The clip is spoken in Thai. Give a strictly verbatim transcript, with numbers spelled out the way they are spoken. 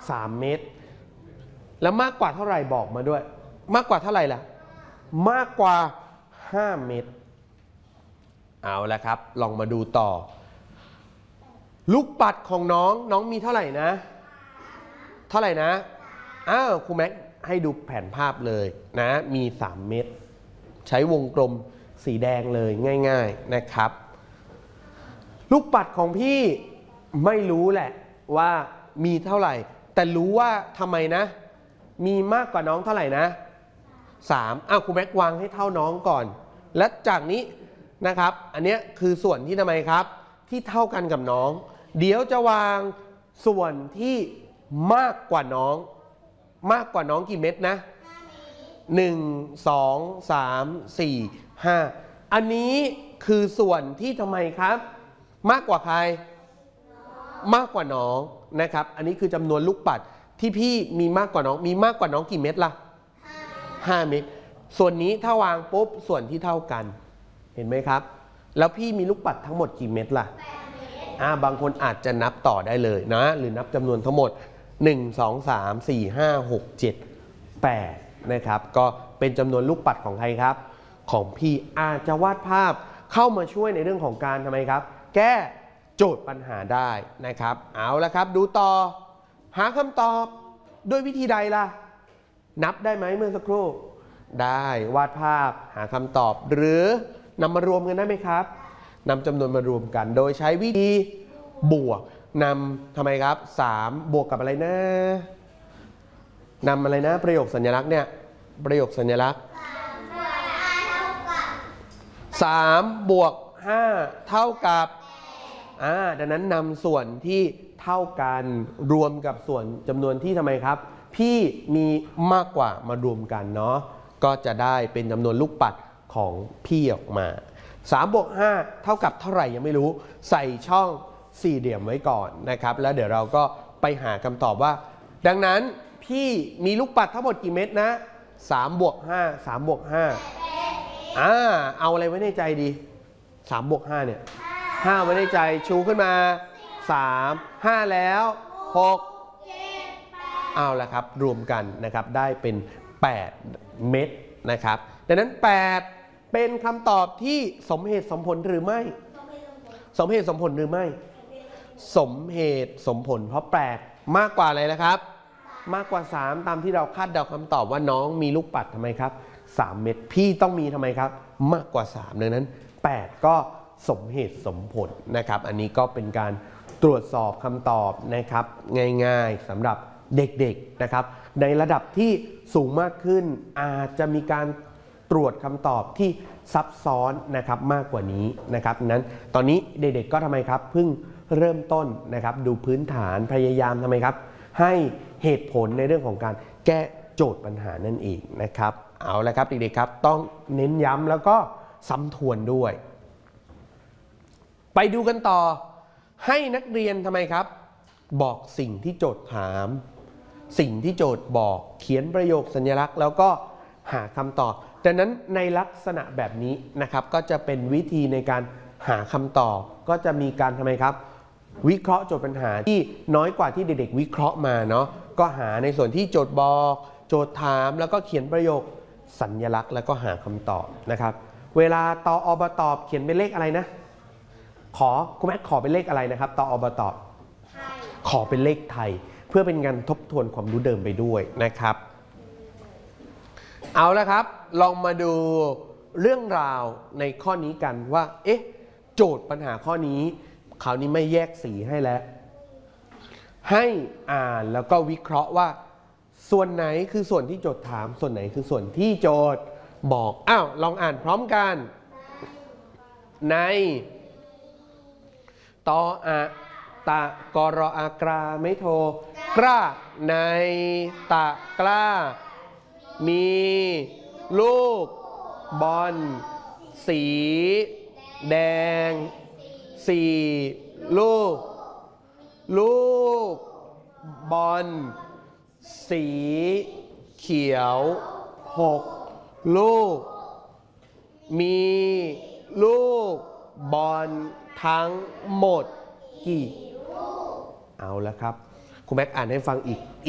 สามเมตรแล้วมากกว่าเท่าไหร่บอกมาด้วยมากกว่าเท่าไหร่ล่ะมากกว่าห้าเมตรเอาละครับลองมาดูต่อลูกปัดของน้องน้องมีเท่าไหร่นะเท่าไหร่นะอ้าวครูแม็กให้ดูแผนภาพเลยนะมีสามเมตรใช้วงกลมสีแดงเลยง่ายๆนะครับลูกปัดของพี่ไม่รู้แหละว่ามีเท่าไหร่แต่รู้ว่าทำไมนะมีมากกว่าน้องเท่าไหร่นะสามอ้าวครูแม็กวางให้เท่าน้องก่อนและจากนี้นะครับอันนี้คือส่วนที่ทำไมครับที่เท่ากันกับน้องเดี๋ยวจะวางส่วนที่มากกว่าน้องมากกว่าน้องกี่เม็ดนะหนึ่ง สอง สาม สี่ ห้าอันนี้คือส่วนที่ทำไมครับมากกว่าใครมากกว่าน้องนะครับอันนี้คือจำนวนลูกปัดที่พี่มีมากกว่าน้องมีมากกว่าน้องกี่เม็ดล่ะห้าเม็ดส่วนนี้ถ้าวางปุ๊บส่วนที่เท่ากันเห็นไหมครับแล้วพี่มีลูกปัดทั้งหมดกี่เม็ดล่ะอ่าบางคนอาจจะนับต่อได้เลยนะหรือนับจำนวนทั้งหมดหนึ่ง สอง สาม สี่ ห้า หก เจ็ด แปดนะครับก็เป็นจำนวนลูกปัดของใครครับของพี่อาจจะวาดภาพเข้ามาช่วยในเรื่องของการทำไมครับแก้โจทย์ปัญหาได้นะครับเอาละครับดูต่อหาคำตอบด้วยวิธีใดล่ะนับได้ไหมเมื่อสักครู่ได้วาดภาพหาคำตอบหรือนำมารวมกันได้ไหมครับนำจำนวนมารวมกันโดยใช้วิธีบวกนำทำไมครับสามบวกกับอะไรนะนำอะไรนะประโยคสัญลักษณ์เนี่ยประโยคสัญลักษณ์สามบวกห้าเท่ากับอ่าดังนั้นนำส่วนที่เท่ากันรวมกับส่วนจำนวนที่ทำไมครับพี่มีมากกว่ามารวมกันเนาะก็จะได้เป็นจำนวนลูกปัดของพี่ออกมาสามบวกห้าเท่ากับเท่าไหร่ยังไม่รู้ใส่ช่องสี่เหลี่ยมไว้ก่อนนะครับแล้วเดี๋ยวเราก็ไปหาคำตอบว่าดังนั้นพี่มีลูกปัดทั้งหมดกี่เม็ดนะสามบวกห้า สามบวกห้าอ่าเอาอะไรไว้ในใจดีสามบวกห้าเนี่ยห้าไว้ในใจชูขึ้นมาสาม ห้าแล้วหกเอาละครับรวมกันนะครับได้เป็นแปดเม็ดนะครับดังนั้นแปดเป็นคำตอบที่สมเหตุสมผลหรือไม่สมเหตุสมผลหรือไม่สมเหตุสมผลเพราะแปดมากกว่าอะไรนะครับมากกว่าสามตามที่เราคาดเดาคำตอบว่าน้องมีลูกปัดทำไมครับสามเม็ดพี่ต้องมีทำไมครับมากกว่าสามดังนั้นแปดก็สมเหตุสมผลนะครับอันนี้ก็เป็นการตรวจสอบคำตอบนะครับง่ายๆสำหรับเด็กๆนะครับในระดับที่สูงมากขึ้นอาจจะมีการตรวจคำตอบที่ซับซ้อนนะครับมากกว่านี้นะครับนั้นตอนนี้เด็กๆก็ทำไมครับเพิ่งเริ่มต้นนะครับดูพื้นฐานพยายามทำไมครับให้เหตุผลในเรื่องของการแก้โจทย์ปัญหานั่นเองนะครับเอาละครับเด็กๆครับต้องเน้นย้ำแล้วก็ซ้ำทวนด้วยไปดูกันต่อให้นักเรียนทำไมครับบอกสิ่งที่โจทย์ถามสิ่งที่โจทย์บอกเขียนประโยคสัญลักษณ์แล้วก็หาคำตอบดังนั้นในลักษณะแบบนี้นะครับก็จะเป็นวิธีในการหาคำตอบก็จะมีการทำไมครับวิเคราะห์โจทย์ปัญหาที่น้อยกว่าที่เด็กๆวิเคราะห์มาเนาะก็หาในส่วนที่โจทย์บอกโจทย์ถามแล้วก็เขียนประโยคสัญลักษณ์แล้วก็หาคำตอบนะครับเวลาตออบตอบเขียนเป็นเลขอะไรนะขอคุณแม่ขอเป็นเลขอะไรนะครับตออบตอบขอเป็นเลขไทยเพื่อเป็นการทบทวนความรู้เดิมไปด้วยนะครับเอาละครับลองมาดูเรื่องราวในข้อนี้กันว่าเอ๊ะโจทย์ปัญหาข้อนี้คราวนี้ไม่แยกสีให้แล้วให้อ่านแล้วก็วิเคราะห์ว่าส่วนไหนคือส่วนที่โจทย์ถามส่วนไหนคือส่วนที่โจทย์บอกอ้าวลองอ่านพร้อมกันในตออะตะกรอากราไม่โทกล้าในตะกล้ามีลูกบอลสีแดงสี่ลูกลูกบอลสีเขียวหกลูกมีลูกบอลทั้งหมดกี่เอาละครับครูแม็กอ่านให้ฟังอีก